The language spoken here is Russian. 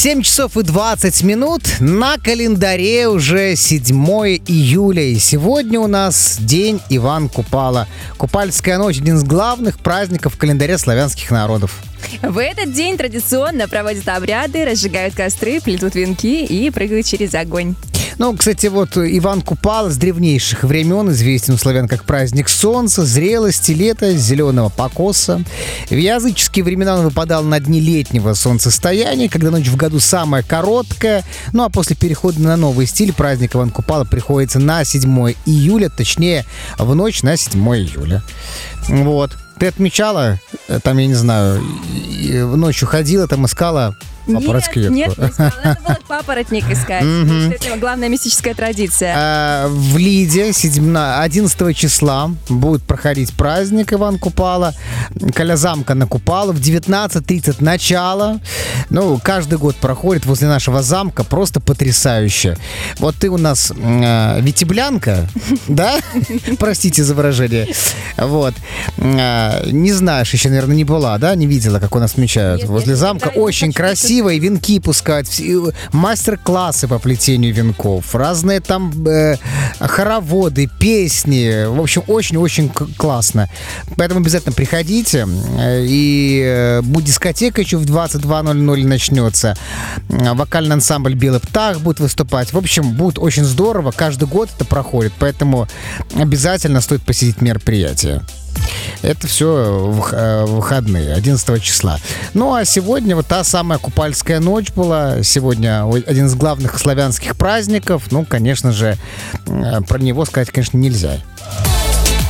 7 часов и 20 минут. На календаре уже 7 июля. И сегодня у нас день Иван Купала. Купальская ночь – один из главных праздников в календаре славянских народов. В этот день традиционно проводят обряды, разжигают костры, плетут венки и прыгают через огонь. Ну, кстати, вот Иван Купала с древнейших времен известен у славян как праздник солнца, зрелости, лета, зеленого покоса. В языческие времена он выпадал на дни летнего солнцестояния, когда ночь в году самая короткая. Ну, а после перехода на новый стиль праздник Иван Купала приходится на 7 июля, точнее, в ночь на 7 июля. Вот. Ты отмечала, там, я не знаю, ночью ходила, там искала папороть кветку? Нет, не искала. Надо было папоротник искать. Это главная мистическая традиция. В Лиде 11 числа будет проходить праздник Иван Купала. Каля замка на Купала в 19:30 начало. Ну, каждый год проходит возле нашего замка. Просто потрясающе. Вот ты у нас витиблянка, да? Простите за выражение. Вот. Не знаешь, еще, наверное, не была, да? Не видела, как у нас отмечают возле замка. Очень красиво. И венки пускают, мастер-классы по плетению венков, разные там хороводы, песни. В общем, очень-очень классно. Поэтому обязательно приходите. И будет дискотека еще в 22:00 начнется. Вокальный ансамбль «Белый птах» будет выступать. В общем, будет очень здорово. Каждый год это проходит. Поэтому обязательно стоит посетить мероприятие. Это все в выходные, 11 числа. Ну, а сегодня вот та самая Купальская ночь была. Сегодня один из главных славянских праздников. Ну, конечно же, про него сказать, конечно, нельзя.